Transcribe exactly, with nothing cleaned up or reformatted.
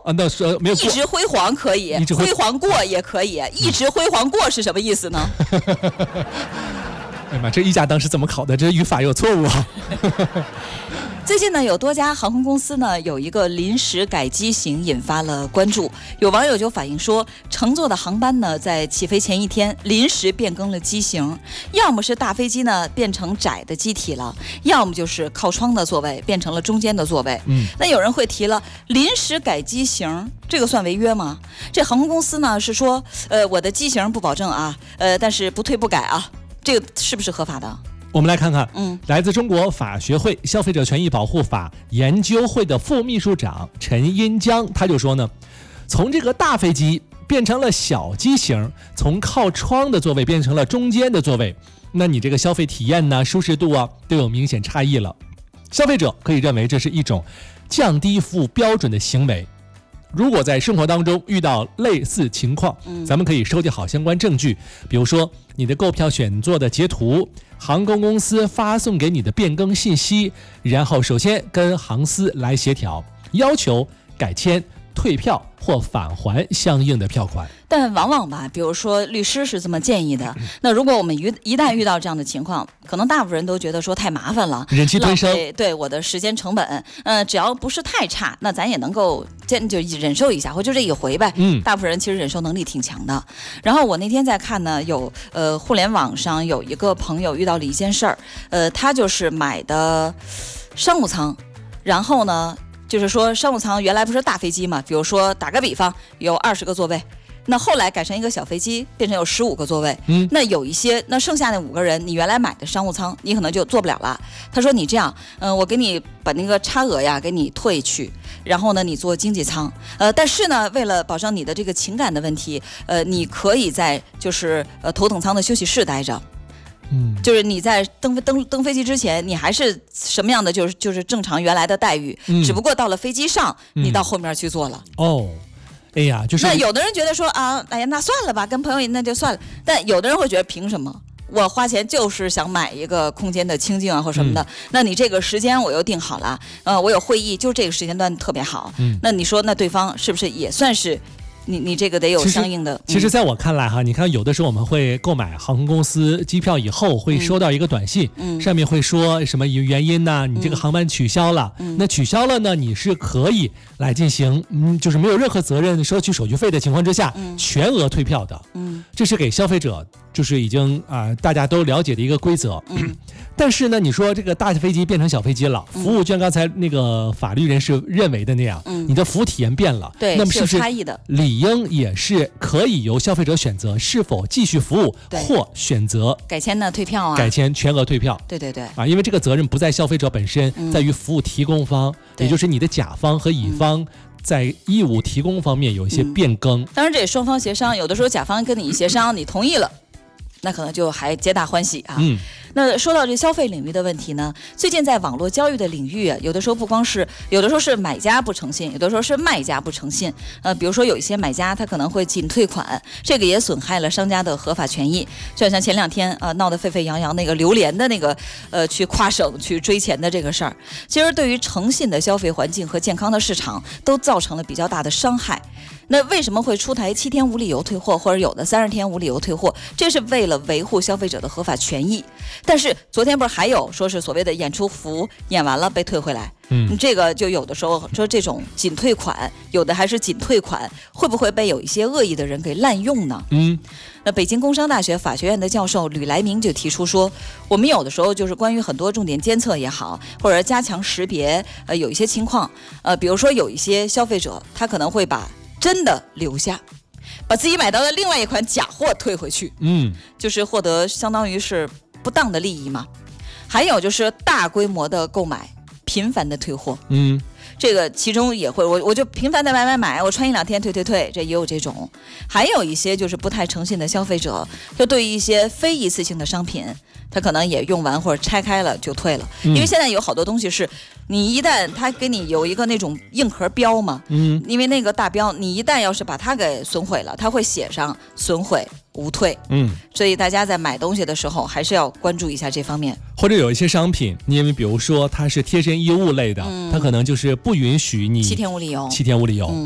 啊，那是没有过一直辉煌可以，辉煌过也可以，一直辉煌过是什么意思呢？ 哎呀妈，这议价当时怎么考的？这语法有错误啊！ 最近呢，有多家航空公司呢有一个临时改机型引发了关注。有网友就反映说，乘坐的航班呢在起飞前一天临时变更了机型，要么是大飞机呢变成窄的机体了，要么就是靠窗的座位变成了中间的座位。嗯，那有人会提了，临时改机型，这个算违约吗？这航空公司呢是说，呃，我的机型不保证啊，呃，但是不退不改啊，这个是不是合法的？ 我们来看看，嗯，来自中国法学会消费者权益保护法研究会的副秘书长陈荫江，他就说呢，从这个大飞机变成了小机型，从靠窗的座位变成了中间的座位，那你这个消费体验呢、舒适度啊，都有明显差异了。消费者可以认为这是一种降低服务标准的行为。如果在生活当中遇到类似情况，咱们可以收集好相关证据，比如说你的购票选座的截图，航空公司发送给你的变更信息，然后首先跟航司来协调，要求改签、退票或返还相应的票款。 但往往吧，比如说律师是这么建议的，那如果我们一一旦遇到这样的情况，可能大部分人都觉得说太麻烦了， 忍气吞声， 对我的时间成本，呃，只要不是太差，那咱也能够就忍受一下，或就这一回呗。嗯，大部分人其实忍受能力挺强的。然后我那天在看呢，有呃互联网上有一个朋友遇到了一件事儿，呃，他就是买的商务舱，然后呢。就是说商务舱原来不是大飞机嘛，比如说打个比方有二十个座位，那后来改成一个小飞机变成有十五个座位，嗯，那有一些那剩下那五个人你原来买的商务舱你可能就坐不了了。他说你这样，嗯、呃，我给你把那个差额呀给你退去，然后呢你坐经济舱，呃，但是呢为了保证你的这个情感的问题，呃，你可以在就是呃头等舱的休息室待着。嗯，就是你在登登登飞机之前，你还是什么样的，就是就是正常原来的待遇，嗯、只不过到了飞机上，你到后面去做了。 嗯、哦，哎呀，就是那有的人觉得说啊，哎呀，那算了吧，跟朋友那就算了。但有的人会觉得，凭什么？我花钱就是想买一个空间的清静啊，或什么的。嗯、那你这个时间我又定好了，呃，我有会议，就这个时间段特别好。嗯，那你说，那对方是不是也算是？你你这个得有相应的。 其实，其实在我看来哈，你看有的时候我们会购买航空公司机票以后，会收到一个短信，嗯、上面会说什么原因呢？你这个航班取消了，嗯、那取消了呢，你是可以来进行，嗯，就是没有任何责任收取手续费的情况之下，嗯、全额退票的。嗯，这是给消费者就是已经啊、呃、大家都了解的一个规则。嗯，但是呢，你说这个大飞机变成小飞机了，服务就像刚才那个法律人士认为的那样，嗯、你的服务体验变了， 对， 那么是不是有差异的？ 理应也是可以由消费者选择是否继续服务，或选择改签呢退票啊， 改签全额退票。 对对对， 啊，因为这个责任不在消费者本身，嗯、在于服务提供方，也就是你的甲方和乙方。嗯在义务提供方面有一些变更， 嗯、当然这也双方协商，有的时候甲方跟你协商，你同意了，那可能就还皆大欢喜啊。嗯，那说到这消费领域的问题呢，最近在网络交易的领域，有的时候不光是，有的时候是买家不诚信，有的时候是卖家不诚信。呃，比如说有一些买家他可能会仅退款，这个也损害了商家的合法权益。就好像前两天呃闹得沸沸扬扬那个榴莲的那个呃去跨省去追钱的这个事儿，其实对于诚信的消费环境和健康的市场都造成了比较大的伤害。那为什么会出台七天无理由退货，或者有的三十天无理由退货？这是为了维护消费者的合法权益。但是昨天不是还有说是所谓的演出服演完了被退回来，嗯，这个就有的时候说这种仅退款，有的还是仅退款，会不会被有一些恶意的人给滥用呢？嗯，那北京工商大学法学院的教授吕来明就提出说，我们有的时候就是关于很多重点监测也好，或者加强识别，呃，有一些情况，呃，比如说有一些消费者他可能会把真的留下，把自己买到的另外一款假货退回去，嗯，就是获得相当于是不当的利益嘛。还有就是大规模的购买，频繁的退货，嗯，这个其中也会，我我就频繁的买买买，我穿一两天退退退，这也有这种。还有一些就是不太诚信的消费者，就对于一些非一次性的商品，他可能也用完或者拆开了就退了，嗯、因为现在有好多东西是你一旦他给你有一个那种硬壳标嘛，嗯，因为那个大标你一旦要是把它给损毁了，它会写上损毁无退，嗯，所以大家在买东西的时候还是要关注一下这方面。 或者有一些商品，因为比如说它是贴身衣物类的，嗯、它可能就是不允许你七天无理由， 七天无理由。嗯